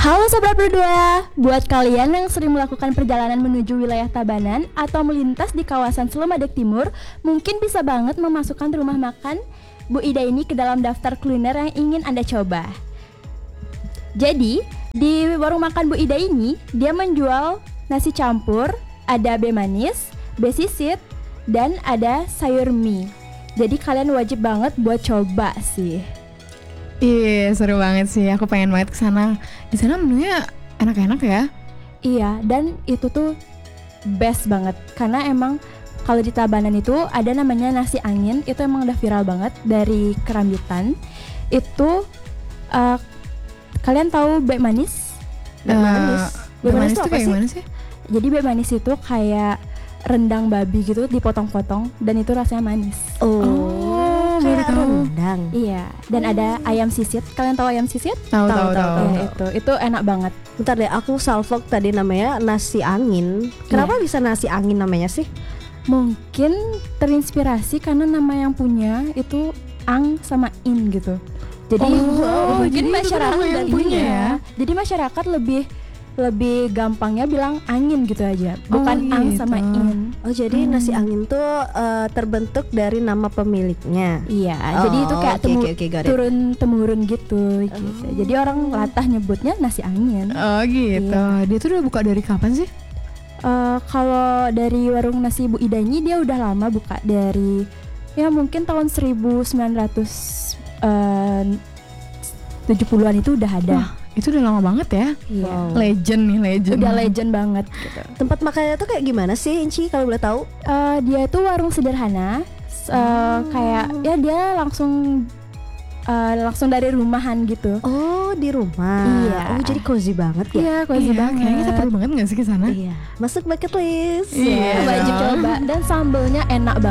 Halo Sobat Berdua, buat kalian yang sering melakukan perjalanan menuju wilayah Tabanan atau melintas di kawasan Slemadeg Timur, mungkin bisa banget memasukkan rumah makan Bu Ida ini ke dalam daftar kuliner yang ingin Anda coba. Jadi, di warung makan Bu Ida ini, dia menjual nasi campur, ada B manis, B sisit, dan ada sayur mie. Jadi kalian wajib banget buat coba sih. Iya, seru banget sih. Aku pengen banget ke sana. Di sana menunya enak-enak ya. Iya, dan itu tuh best banget karena emang kalau di Tabanan itu ada namanya nasi angin, itu emang udah viral banget dari Kerambitan. Itu kalian tahu bek manis? Bek manis tuh kayak gimana sih? Jadi bek manis itu kayak rendang babi gitu dipotong-potong dan itu rasanya manis. Kayak rendang. Iya, dan ada ayam sisit. Kalian tahu ayam sisit? Tahu. Ya, itu enak banget. Bentar deh, aku salvok tadi namanya nasi angin. Kenapa bisa nasi angin namanya sih? Mungkin terinspirasi karena nama yang punya itu ang sama in gitu. Jadi mungkin jadi masyarakat itu nama yang punya ya. Jadi masyarakat lebih gampangnya bilang angin gitu aja, bukan ang sama in. Oh, jadi nasi angin tuh terbentuk dari nama pemiliknya. Iya, jadi itu kayak got it. turun temurun gitu. Jadi orang latah nyebutnya nasi angin. Oh gitu. Iya. Dia tuh udah buka dari kapan sih? Kalau dari warung nasi Bu Ida ini dia udah lama buka, dari ya mungkin tahun 1970-an itu udah ada. Wah, itu udah lama banget ya. Iya. Wow. Legend. Udah legend banget gitu. Tempat makannya tuh kayak gimana sih, Inci, kalau boleh tahu? Dia itu warung sederhana, kayak ya dia langsung dari rumahan gitu. Oh, di rumah. Iya. Oh, jadi cozy banget ya. Iya, cozy banget. Kayaknya kita perlu banget nggak sih ke sana? Iya. Masuk bucket list. Iya. Wajib coba, dan sambelnya enak banget.